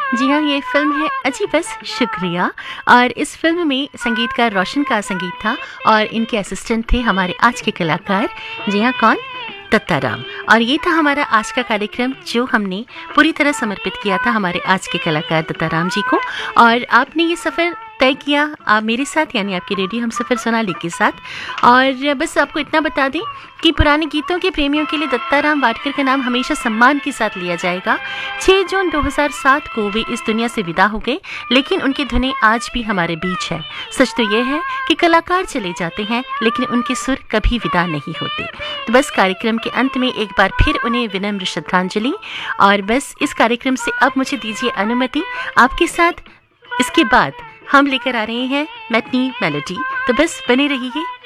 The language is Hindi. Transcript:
जी हाँ, ये फ़िल्म है अजी बस शुक्रिया। और इस फ़िल्म में संगीतकार रोशन का संगीत था और इनके असिस्टेंट थे हमारे आज के कलाकार। जी हाँ, कौन? दत्ताराम। और ये था हमारा आज का कार्यक्रम जो हमने पूरी तरह समर्पित किया था हमारे आज के कलाकार दत्ताराम जी को। और आपने ये सफ़र तय किया आप मेरे साथ, यानी आपके रेडियो हम सफ़र सोनाली के साथ। और बस आपको इतना बता दें कि पुराने गीतों के प्रेमियों के लिए दत्ताराम वाडकर का नाम हमेशा सम्मान के साथ लिया जाएगा। 6 जून 2007 को वे इस दुनिया से विदा हो गए, लेकिन उनकी धुनें आज भी हमारे बीच है। सच तो ये है कि कलाकार चले जाते हैं लेकिन उनके सुर कभी विदा नहीं होते। तो बस कार्यक्रम के अंत में एक बार फिर उन्हें विनम्र श्रद्धांजलि। और बस इस कार्यक्रम से अब मुझे दीजिए अनुमति। आपके साथ इसके बाद हम लेकर आ रहे हैं मैटनी मेलोडी। तो बस बने रहिए